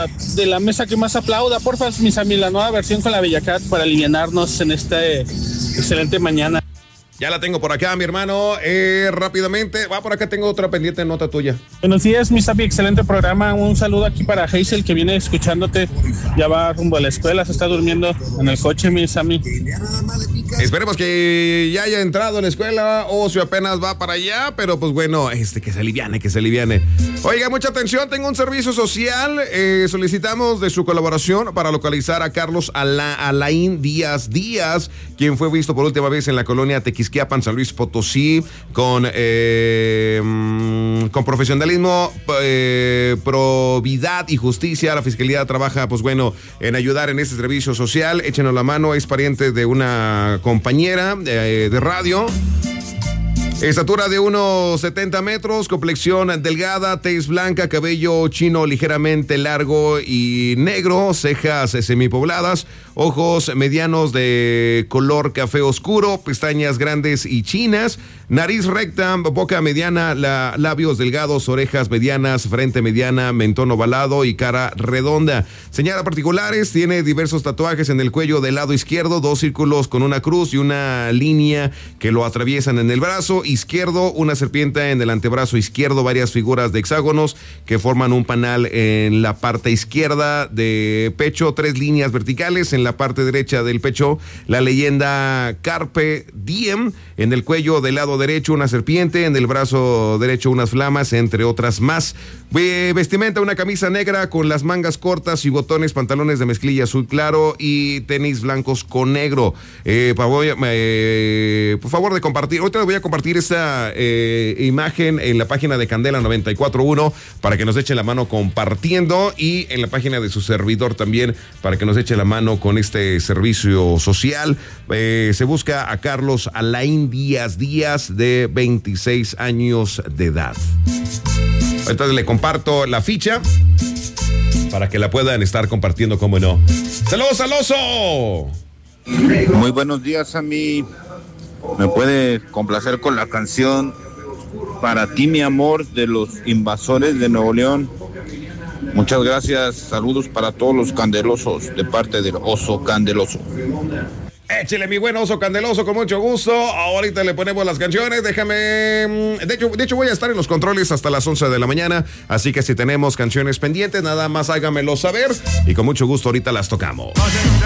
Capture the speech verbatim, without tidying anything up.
la de la mesa que más aplauda, porfa, mis amigos, la nueva versión con la Bellacat para alivianarnos en esta excelente mañana. Ya la tengo por acá, mi hermano. Eh, rápidamente, va por acá, tengo otra pendiente nota tuya. Buenos días, mi Sapi, excelente programa. Un saludo aquí para Hazel, que viene escuchándote. Ya va rumbo a la escuela, se está durmiendo en el coche, mi Sammy. Esperemos que ya haya entrado a la escuela o si apenas va para allá, pero pues bueno, este que se aliviane, que se aliviane. Oiga, mucha atención, tengo un servicio social. Eh, solicitamos de su colaboración para localizar a Carlos Ala, Alain Díaz Díaz, quien fue visto por última vez en la colonia Tequisquiapan, San Luis Potosí, con, eh, con profesionalismo, eh, probidad y justicia. La Fiscalía trabaja, pues bueno, en ayudar en este servicio social. Échenos la mano, es pariente de una compañera de, de radio. Estatura de unos setenta metros, complexión delgada, tez blanca, cabello chino ligeramente largo y negro, cejas semipobladas, ojos medianos de color café oscuro, pestañas grandes y chinas, nariz recta, boca mediana, la, labios delgados, orejas medianas, frente mediana, mentón ovalado y cara redonda. Señala particulares, tiene diversos tatuajes en el cuello del lado izquierdo, dos círculos con una cruz y una línea que lo atraviesan en el brazo izquierdo, una serpiente en el antebrazo izquierdo, varias figuras de hexágonos que forman un panal en la parte izquierda de pecho, tres líneas verticales en la parte derecha del pecho, la leyenda Carpe Diem, en el cuello del lado derecho una serpiente, en el brazo derecho unas flamas, entre otras más. Vestimenta, una camisa negra con las mangas cortas y botones, pantalones de mezclilla azul claro y tenis blancos con negro. Eh, por, favor, eh, por favor de compartir, ahorita les voy a compartir esta eh, imagen en la página de Candela noventa y cuatro punto uno para que nos eche la mano compartiendo, y en la página de su servidor también para que nos eche la mano con este servicio social. Eh, se busca a Carlos Alain Díaz Díaz, de veintiséis años de edad. Entonces le comparto la ficha para que la puedan estar compartiendo, como no. ¡Saludos al oso! Muy buenos días, a mí. ¿Me puede complacer con la canción Para ti, mi amor, de los Invasores de Nuevo León? Muchas gracias. Saludos para todos los candelosos de parte del oso candeloso. Échele, mi buen oso candeloso, con mucho gusto. Ahorita le ponemos las canciones. Déjame. De hecho, de hecho, voy a estar en los controles hasta las once de la mañana. Así que si tenemos canciones pendientes, nada más hágamelo saber. Y con mucho gusto, ahorita las tocamos.